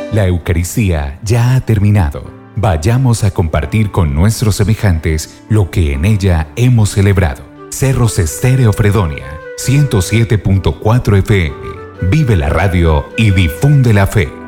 La Eucaristía ya ha terminado. Vayamos a compartir con nuestros semejantes lo que en ella hemos celebrado. Cerros Estéreo Fredonia, 107.4 FM. Vive la radio y difunde la fe.